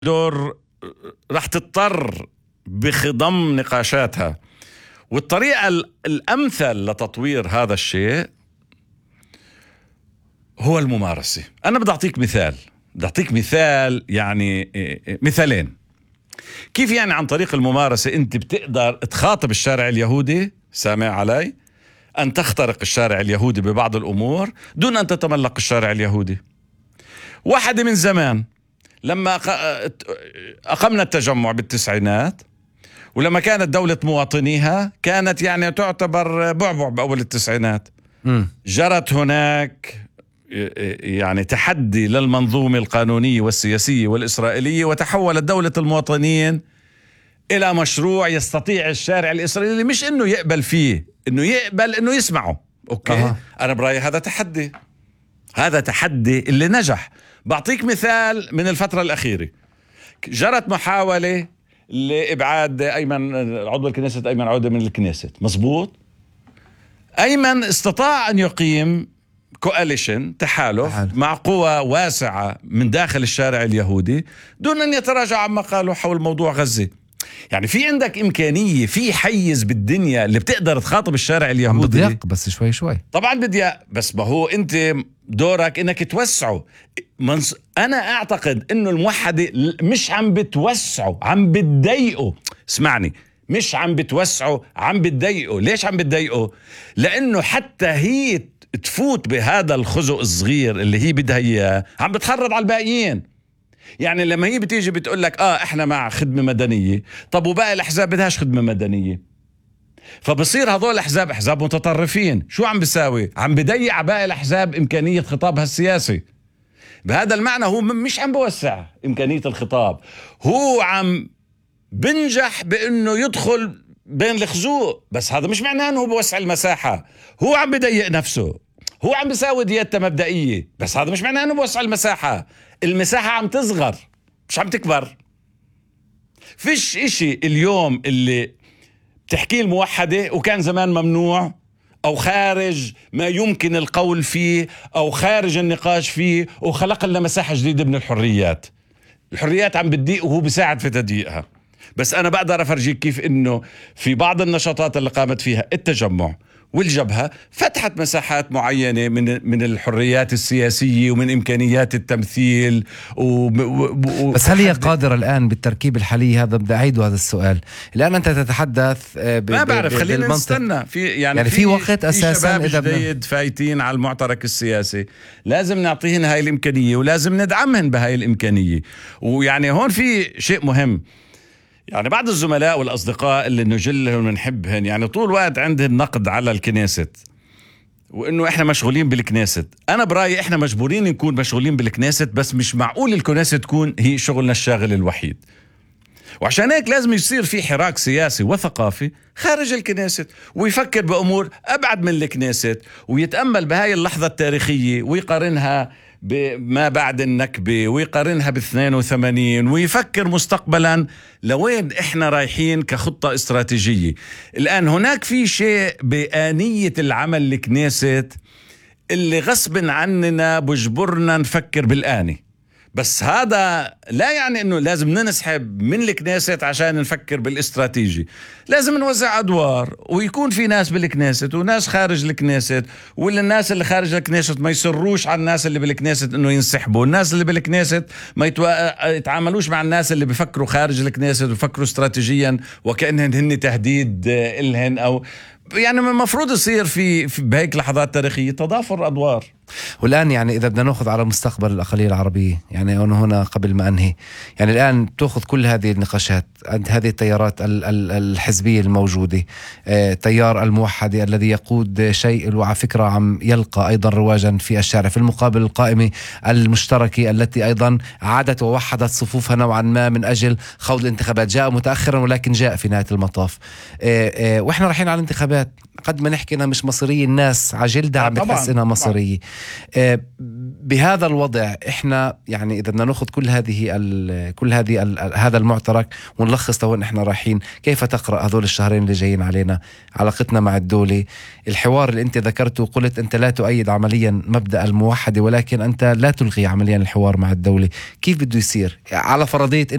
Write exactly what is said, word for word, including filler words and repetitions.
دور راح تضطر بخضم نقاشاتها، والطريقة الأمثل لتطوير هذا الشيء هو الممارسة. أنا بدي أعطيك مثال بدي أعطيك مثال يعني مثالين كيف يعني عن طريق الممارسة أنت بتقدر تخاطب الشارع اليهودي، سامع علي، أن تخترق الشارع اليهودي ببعض الأمور دون أن تتملق الشارع اليهودي. واحدة من زمان لما أقمنا التجمع بالتسعينات، ولما كانت دولة مواطنيها كانت يعني تعتبر بعبع بأول التسعينات، م. جرت هناك يعني تحدي للمنظومة القانونية والسياسية والإسرائيلية، وتحولت دولة المواطنين إلى مشروع يستطيع الشارع الإسرائيلي مش إنه يقبل فيه، إنه يقبل إنه يسمعه. أوكي أه. أنا برأيي هذا تحدي هذا تحدي اللي نجح. بعطيك مثال من الفترة الأخيرة، جرت محاولة لإبعاد أيمن عضو الكنيسة، أيمن عودة من الكنيسة، مزبوط. أيمن استطاع أن يقيم كواليشن، تحالف مع قوى واسعة من داخل الشارع اليهودي دون أن يتراجع عما قالوا حول موضوع غزة. يعني في عندك إمكانية، في حيز بالدنيا اللي بتقدر تخاطب الشارع اليهودي. بضيق بس شوي شوي طبعا بضيق، بس ما هو أنت دورك إنك توسعه. أنا أعتقد إنه الموحدة مش عم بتوسعه، عم بتضيقه. اسمعني، مش عم بتوسعه، عم بتضيقه. ليش عم بتضيقه؟ لأنه حتى هي تفوت بهذا الخزق الصغير اللي هي بدها إياه عم بتحرض على الباقيين. يعني لما هي بتيجي بتقول لك آه إحنا مع خدمة مدنية، طب وباقي الأحزاب بدهاش خدمة مدنية، فبصير هذول الأحزاب أحزاب متطرفين. شو عم بيساوي؟ عم بضيق على باقي الأحزاب إمكانية خطابها السياسي. بهذا المعنى هو مش عم بوسع إمكانية الخطاب، هو عم بنجح بأنه يدخل بين الخزوق، بس هذا مش معناه أنه هو بوسع المساحة، هو عم بضيق نفسه، هو عم بيساوي دياتة مبدئية، بس هذا مش معناه أنه بوسع المساحة. المساحة عم تصغر مش عم تكبر. فيش إشي اليوم اللي بتحكيه الموحدة وكان زمان ممنوع أو خارج ما يمكن القول فيه أو خارج النقاش فيه، وخلق لنا مساحة جديدة من الحريات. الحريات عم بتضيق وهو بيساعد في تضييقها. بس أنا بقدر أفرجيك كيف إنه في بعض النشاطات اللي قامت فيها التجمع والجبهة فتحت مساحات معينة من من الحريات السياسية ومن إمكانيات التمثيل و... و... بس هل هي قادرة الآن بالتركيب الحالي؟ هذا بدي أعيده هذا السؤال. الآن أنت تتحدث ب... ما بعرف، خلينا نستنى في يعني, يعني في, في وقت أساسا إذا جديد فايتين على المعترك السياسي، لازم نعطيهن هاي الإمكانية ولازم ندعمهن بهاي الإمكانية. ويعني هون في شيء مهم، يعني بعض الزملاء والأصدقاء اللي نجلهم ونحبهن يعني طول الوقت عندهم نقد على الكنيسة وإنه إحنا مشغولين بالكنيسة. أنا برأيي إحنا مجبورين نكون مشغولين بالكنيسة، بس مش معقول الكنيسة تكون هي شغلنا الشاغل الوحيد. وعشان هيك لازم يصير في حراك سياسي وثقافي خارج الكنيسة، ويفكر بأمور أبعد من الكنيسة، ويتأمل بهاي اللحظة التاريخية ويقارنها بما بعد النكبة ويقارنها باثنين وثمانين، ويفكر مستقبلا لوين احنا رايحين كخطة استراتيجية. الآن هناك في شيء بآنية العمل الكنيسة اللي غصب عننا بجبرنا نفكر بالآني، بس هذا لا يعني انه لازم ننسحب من الكنيسة عشان نفكر بالاستراتيجي. لازم نوزع ادوار ويكون في ناس بالكنيسة وناس خارج الكنيسة، والناس اللي خارج الكنيسة ما يصروش على الناس اللي بالكنيسة انه ينسحبوا، الناس اللي بالكنيسة ما يتوا... يتعاملوش مع الناس اللي بيفكروا خارج الكنيسة ويفكروا استراتيجيا وكأنهن هن تهديد إلهن. او يعني المفروض يصير في, في بهيك لحظات تاريخية تضافر أدوار. والآن يعني إذا بدنا نأخذ على مستقبل الأقلية العربية، يعني أنا هنا قبل ما أنهي، يعني الآن تأخذ كل هذه النقاشات عند هذه التيارات الحزبية الموجودة، تيار الموحدة الذي يقود شيء وعلى فكرة عم يلقى أيضا رواجا في الشارع، في المقابل القائمة المشتركة التي أيضا عادت ووحدت صفوفها نوعا ما من أجل خوض الانتخابات، جاء متأخرا ولكن جاء في نهاية المطاف. وإحنا رايحين على الانتخابات معادلات، قد ما نحكي انها مش مصيرية، الناس عجلدة عم طبعاً، بتحس انها طبعاً. مصيرية. آه، بهذا الوضع احنا يعني اذا بدنا ناخذ كل هذه ال كل هذه ال هذا المعترك ونلخص لوين احنا رايحين، كيف تقرأ هذول الشهرين اللي جايين علينا علاقتنا مع الدولة؟ الحوار اللي انت ذكرته، قلت انت لا تؤيد عمليا مبدأ الموحدة ولكن انت لا تلغي عمليا الحوار مع الدولة، كيف بده يصير على فرضية